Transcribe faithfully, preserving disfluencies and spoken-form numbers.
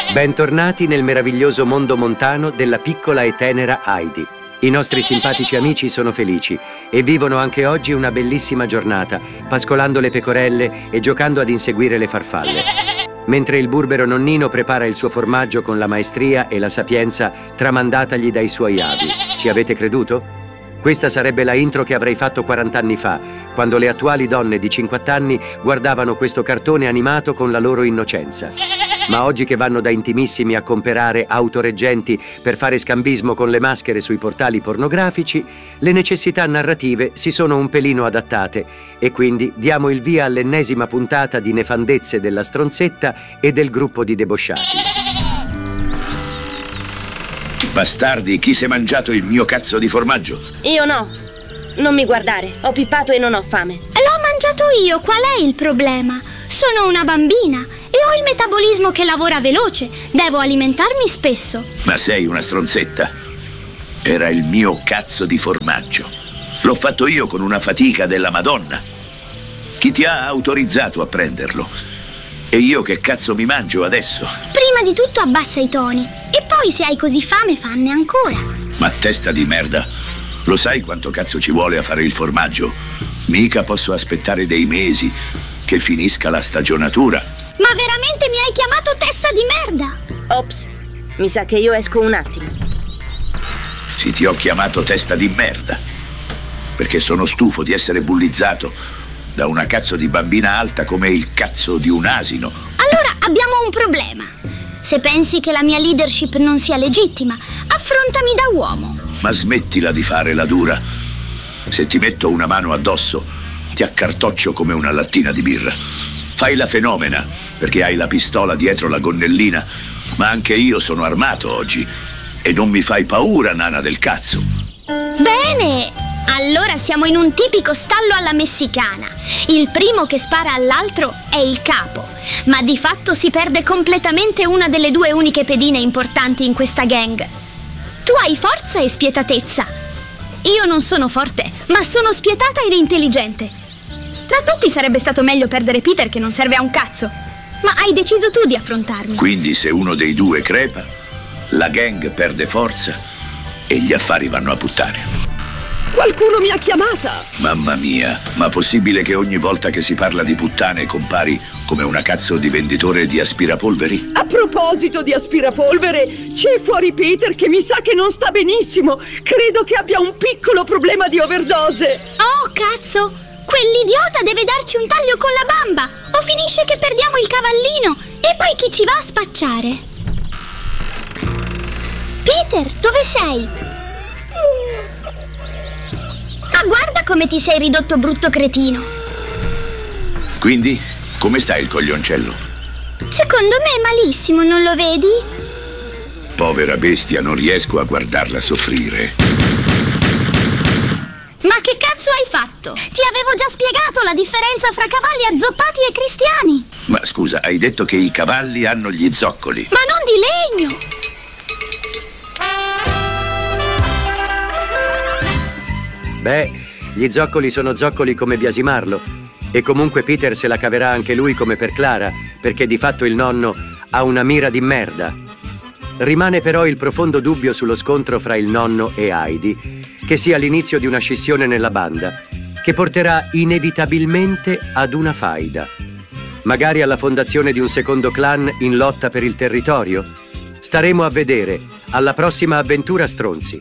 Bentornati nel meraviglioso mondo montano della piccola e tenera Heidi. I nostri simpatici amici sono felici e vivono anche oggi una bellissima giornata, pascolando le pecorelle e giocando ad inseguire le farfalle. Mentre il burbero nonnino prepara il suo formaggio con la maestria e la sapienza tramandatagli dai suoi avi. Ci avete creduto? Questa sarebbe la intro che avrei fatto quaranta anni fa, quando le attuali donne di cinquanta anni guardavano questo cartone animato con la loro innocenza. Ma oggi che vanno da intimissimi a comperare autoreggenti per fare scambismo con le maschere sui portali pornografici, le necessità narrative si sono un pelino adattate e quindi diamo il via all'ennesima puntata di nefandezze della stronzetta e del gruppo di debosciati. Bastardi, chi si è mangiato il mio cazzo di formaggio? Io no. Non mi guardare, ho pippato e non ho fame. L'ho mangiato io, qual è il problema? Sono una bambina e ho il metabolismo che lavora veloce. Devo alimentarmi spesso. Ma sei una stronzetta. Era il mio cazzo di formaggio. L'ho fatto io con una fatica della Madonna. Chi ti ha autorizzato a prenderlo? E io che cazzo mi mangio adesso? Prima di tutto abbassa i toni. E poi se hai così fame fanne ancora. Ma testa di merda, lo sai quanto cazzo ci vuole a fare il formaggio? Mica posso aspettare dei mesi che finisca la stagionatura. Ma veramente mi hai chiamato testa di merda? Ops, mi sa che io esco un attimo. Sì, ti ho chiamato testa di merda perché sono stufo di essere bullizzato da una cazzo di bambina alta come il cazzo di un asino. Allora abbiamo un problema. Se pensi che la mia leadership non sia legittima, affrontami da uomo. Ma smettila di fare la dura. Se ti metto una mano addosso, ti accartoccio come una lattina di birra. Fai la fenomena, perché hai la pistola dietro la gonnellina, ma anche io sono armato oggi. E non mi fai paura, nana del cazzo. Bene! Allora siamo in un tipico stallo alla messicana. Il primo che spara all'altro è il capo, ma di fatto si perde completamente una delle due uniche pedine importanti in questa gang. Tu hai forza e spietatezza. Io non sono forte, ma sono spietata ed intelligente. Tra tutti sarebbe stato meglio perdere Peter, che non serve a un cazzo. Ma hai deciso tu di affrontarmi. Quindi se uno dei due crepa, la gang perde forza e gli affari vanno a puttane. Qualcuno mi ha chiamata! Mamma mia, ma possibile che ogni volta che si parla di puttane compari come una cazzo di venditore di aspirapolveri? A proposito di aspirapolvere, c'è fuori Peter che mi sa che non sta benissimo. Credo che abbia un piccolo problema di overdose. Oh, cazzo! Quell'idiota deve darci un taglio con la bamba o finisce che perdiamo il cavallino. E poi chi ci va a spacciare? Peter, dove sei? Ma guarda come ti sei ridotto, brutto cretino. Quindi, come sta il coglioncello? Secondo me è malissimo, non lo vedi? Povera bestia, non riesco a guardarla soffrire. Ma che cazzo hai fatto? Ti avevo già spiegato la differenza fra cavalli azzoppati e cristiani. Ma scusa, hai detto che i cavalli hanno gli zoccoli. Ma non di legno. Beh, gli zoccoli sono zoccoli come biasimarlo. E comunque Peter se la caverà anche lui come per Clara, perché di fatto il nonno ha una mira di merda. Rimane però il profondo dubbio sullo scontro fra il nonno e Heidi, che sia l'inizio di una scissione nella banda, che porterà inevitabilmente ad una faida. Magari alla fondazione di un secondo clan in lotta per il territorio? Staremo a vedere. Alla prossima avventura, stronzi.